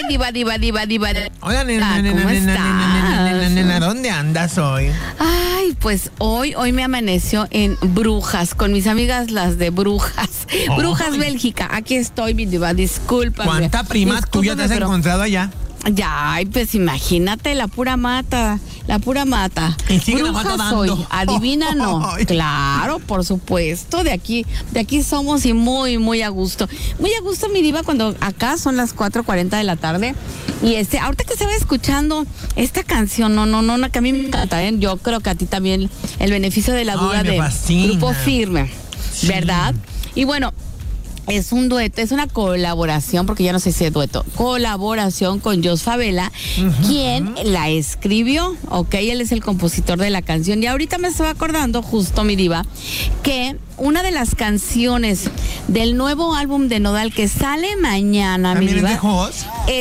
diva. Hola, ¿Cómo estás? ¿Dónde andas hoy? Ay, pues hoy me amaneció en Brujas, con mis amigas las de Brujas. Oh. Brujas, Bélgica. Aquí estoy, mi diva, discúlpame. ¿Cuánta prima tuya te has encontrado allá? Ya, ay, pues imagínate, la pura mata. Y sigue la Brujas mata dando. soy, adivina no. Ay. Claro, por supuesto, de aquí somos y muy a gusto. Muy a gusto, mi diva, cuando acá son las 4:40 de la tarde. Y ahorita que se va escuchando esta canción, no, que a mí me encanta, ¿eh? Yo creo que a ti también el beneficio de la duda me de fascina. Grupo Firme, Sí. ¿verdad? Y bueno, es un dueto, es una colaboración, porque ya no sé si es dueto, colaboración con Jos Favela, quien la escribió, ¿ok? Él es el compositor de la canción. Y ahorita me estaba acordando, justo, mi diva, que una de las canciones del nuevo álbum de Nodal que sale mañana, mi ¿También es diva, de Jos?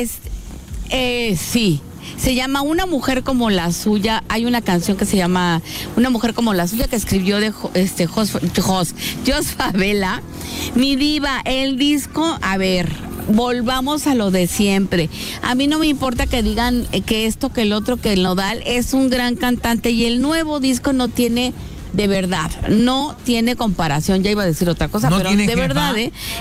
sí. Se llama Una Mujer Como la Suya. Hay una canción que se llama Una Mujer Como la Suya que escribió de Jos Favela. Mi diva, el disco, a ver, volvamos a lo de siempre. A mí no me importa que digan que esto, que el otro, que el Nodal es un gran cantante y el nuevo disco no tiene, de verdad, no tiene comparación. Ya iba a decir otra cosa, ¿No pero tiene de jefa? verdad,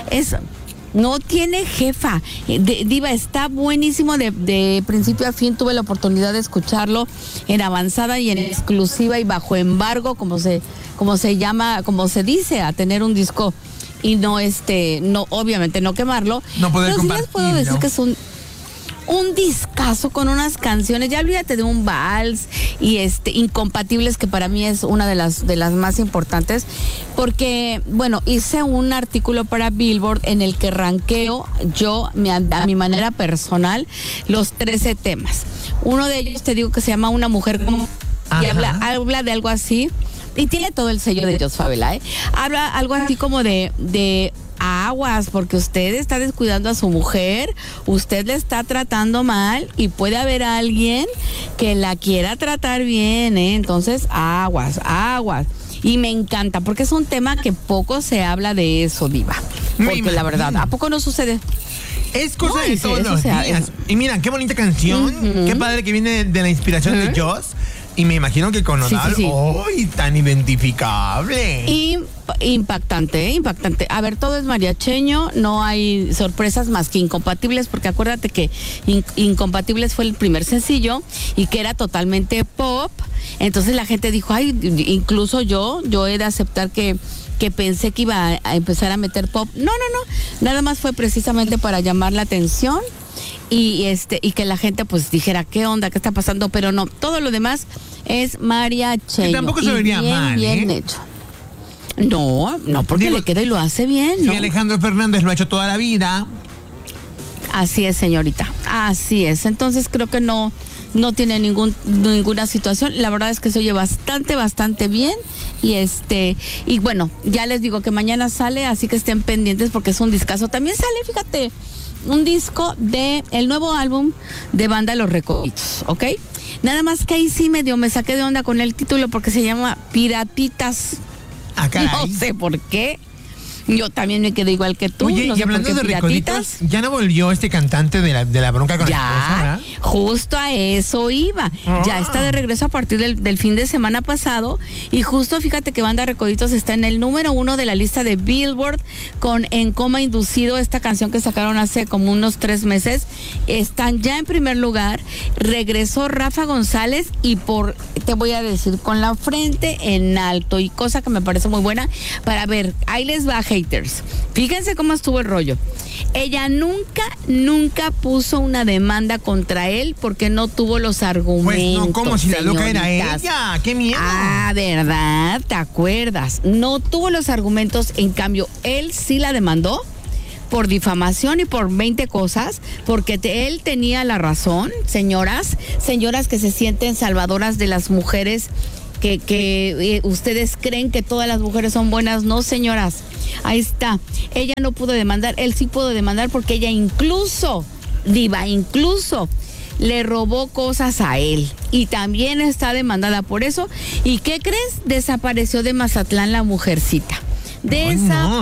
no tiene jefa. Diva, está buenísimo de principio a fin. Tuve la oportunidad de escucharlo en avanzada y en exclusiva y bajo embargo, como se llama, como se dice, a tener un disco y no obviamente no quemarlo. No poder pero sí les puedo decir compartirlo. que es un discazo con unas canciones, ya olvídate de un vals y Incompatibles, que para mí es una de las más importantes, porque bueno, hice un artículo para Billboard en el que ranqueo yo a mi manera personal los 13 temas. Uno de ellos te digo que se llama Una Mujer Como, y habla de algo así, y tiene todo el sello de Jos Favela, habla algo así como de aguas, porque usted está descuidando a su mujer, usted le está tratando mal y puede haber alguien que la quiera tratar bien, entonces aguas. Y me encanta, porque es un tema que poco se habla de eso, diva. Porque la verdad, ¿a poco no sucede? Es cosa No, de todos los días. Y mira, qué bonita canción, qué padre que viene de la inspiración de Jos. Y me imagino que con Nodal, Sí. ¡ay, tan identificable! Impactante. A ver, todo es mariacheño, no hay sorpresas más que Incompatibles, porque acuérdate que Incompatibles fue el primer sencillo y que era totalmente pop. Entonces la gente dijo, ay, incluso yo he de aceptar que pensé que iba a empezar a meter pop. No. Nada más fue precisamente para llamar la atención. Y que la gente pues dijera qué onda, qué está pasando, pero no, todo lo demás es mariacheño. Que tampoco se vería mal, bien hecho. No, porque le queda y lo hace bien, Sí, ¿no? Alejandro Fernández lo ha hecho toda la vida. Así es, señorita, así es. Entonces creo que no tiene ninguna situación. La verdad es que se oye bastante bien. Y bueno, ya les digo que mañana sale, así que estén pendientes porque es un discazo. También sale, fíjate, un disco de el nuevo álbum de Banda Los Recoditos, ¿ok? Nada más que ahí sí medio me saqué de onda con el título porque se llama Piratitas. Ah, caray. No sé por qué. Yo también me quedé igual que tú. Oye, no y sé hablando por de qué Recoditos, ya no volvió este cantante de la bronca con la esposa, ¿verdad? Justo a eso iba. Ya está de regreso a partir del fin de semana pasado. Y justo fíjate que Banda Recoditos está en el número 1 de la lista de Billboard con En Coma Inducido, esta canción que sacaron hace como unos 3 meses. Están ya en primer lugar. Regresó Rafa González y te voy a decir, con la frente en alto, y cosa que me parece muy buena. Para ver, ahí les va, haters. Fíjense cómo estuvo el rollo. Ella nunca puso una demanda contra él porque no tuvo los argumentos. Pues no, como si la loca era señoritas. ella. ¡Qué miedo! Ah, ¿verdad? ¿Te acuerdas? No tuvo los argumentos, en cambio, él sí la demandó por difamación y por 20 cosas, porque él tenía la razón, señoras que se sienten salvadoras de las mujeres, que ustedes creen que todas las mujeres son buenas. No, señoras, ahí está. Ella no pudo demandar, él sí pudo demandar porque ella incluso le robó cosas a él y también está demandada por eso. ¿Y qué crees? Desapareció de Mazatlán la mujercita. Ay, no.